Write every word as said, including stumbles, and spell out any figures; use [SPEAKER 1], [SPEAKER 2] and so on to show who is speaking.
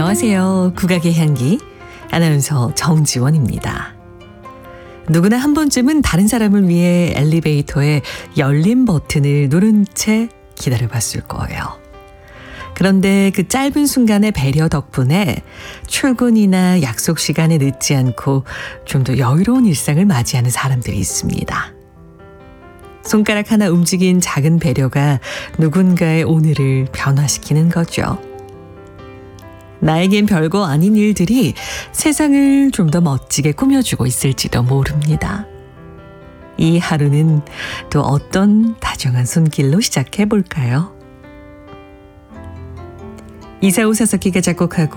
[SPEAKER 1] 안녕하세요. 국악의 향기 아나운서 정지원입니다. 누구나 한 번쯤은 다른 사람을 위해 엘리베이터의 열림 버튼을 누른 채 기다려봤을 거예요. 그런데 그 짧은 순간의 배려 덕분에 출근이나 약속 시간에 늦지 않고 좀 더 여유로운 일상을 맞이하는 사람들이 있습니다. 손가락 하나 움직인 작은 배려가 누군가의 오늘을 변화시키는 거죠. 나에겐 별거 아닌 일들이 세상을 좀 더 멋지게 꾸며주고 있을지도 모릅니다. 이 하루는 또 어떤 다정한 손길로 시작해 볼까요? 이사오 사사키가 작곡하고